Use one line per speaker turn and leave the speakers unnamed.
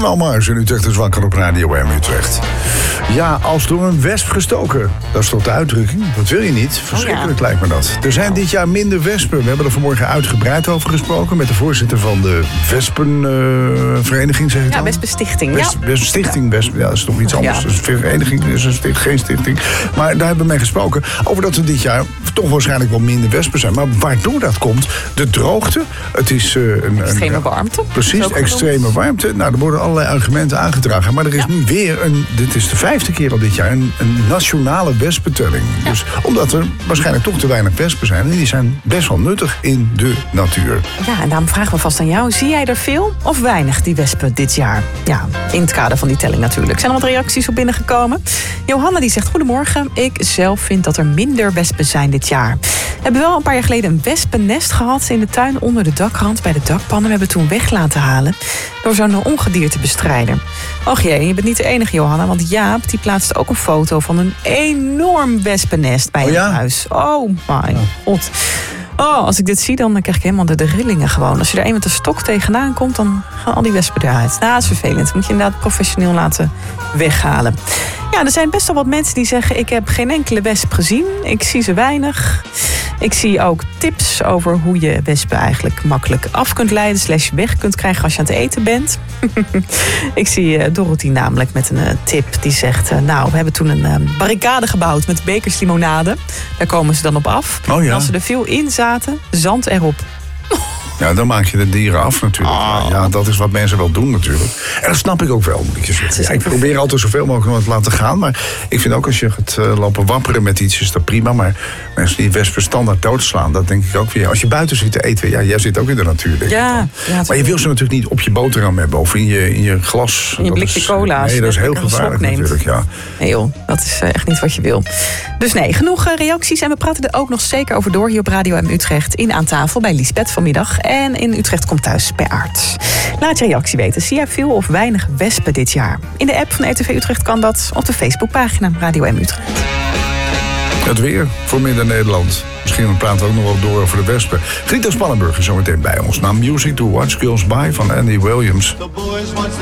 Bruno Mars in Utrecht is wakker op Radio M Utrecht. Ja, als door een wesp gestoken. Dat is toch de uitdrukking? Dat wil je niet. Verschrikkelijk lijkt me dat. Er zijn dit jaar minder wespen. We hebben er vanmorgen uitgebreid over gesproken met de voorzitter van de Wespenvereniging, zeg ik dan?
Ja, Wespenstichting.
Wespenstichting, Wespen, ja, dat is toch iets anders. Ja. Een vereniging is geen stichting. Maar daar hebben we mee gesproken over dat er dit jaar toch waarschijnlijk wel minder wespen zijn. Maar waardoor dat komt, de droogte. Het is
extreme warmte.
Precies, extreme warmte. Nou, er worden allerlei argumenten aangedragen. Maar er is nu weer dit is de 5e keer al dit jaar, een nationale wespentelling. Ja. Dus omdat er waarschijnlijk toch te weinig wespen zijn. En die zijn best wel nuttig in de natuur.
Ja, en daarom vragen we vast aan jou. Zie jij er veel of weinig, die wespen, dit jaar? Ja, in het kader van die telling natuurlijk. Zijn er wat reacties op binnengekomen? Johanna die zegt, goedemorgen. Ik zelf vind dat er minder wespen zijn dit jaar. We hebben wel een paar jaar geleden een wespennest gehad in de tuin onder de dakrand bij de dakpannen. We hebben toen weg laten halen door zo'n ongediertebestrijder. Och jee, je bent niet de enige, Johanna, want Jaap die plaatste ook een foto van een enorm wespennest bij het huis. Oh my god. Oh, als ik dit zie, dan krijg ik helemaal de rillingen gewoon. Als je er een met een stok tegenaan komt, dan gaan al die wespen eruit. Nou, dat is vervelend. Moet je inderdaad professioneel laten weghalen. Ja, er zijn best wel wat mensen die zeggen, ik heb geen enkele wesp gezien. Ik zie ze weinig. Ik zie ook tips over hoe je wespen eigenlijk makkelijk af kunt leiden / weg kunt krijgen als je aan het eten bent. Ik zie Dorothy namelijk met een tip die zegt, nou, we hebben toen een barricade gebouwd met bekers limonade. Daar komen ze dan op af.
Oh ja.
En als ze er veel in zaten, zand erop.
Ja, dan maak je de dieren af natuurlijk. Ja, dat is wat mensen wel doen natuurlijk. En dat snap ik ook wel, moet je zeggen. Ja, ik probeer altijd zoveel mogelijk te laten gaan. Maar ik vind ook als je gaat lopen wapperen met iets, is dat prima. Maar mensen die wespen standaard doodslaan, dat denk ik ook weer. Als je buiten zit te eten, ja, jij zit ook in de natuur, denk ik dan. Maar je wil ze natuurlijk niet op je boterham hebben of in je glas.
In je blikje cola.
Nee, dat is heel gevaarlijk natuurlijk. Ja.
Nee joh, dat is echt niet wat je wil. Dus nee, genoeg reacties. En we praten er ook nog zeker over door hier op Radio M Utrecht in Aan Tafel bij Liesbeth vanmiddag. En in Utrecht komt thuis bij Aart. Laat je reactie weten. Zie jij veel of weinig wespen dit jaar? In de app van RTV Utrecht kan dat. Op de Facebookpagina Radio M Utrecht.
Het weer voor Midden-Nederland. Misschien praten we ook nog wel door over de wespen. Grieter Spannenburg is zometeen bij ons. Na Music to Watch Girls By van Andy Williams.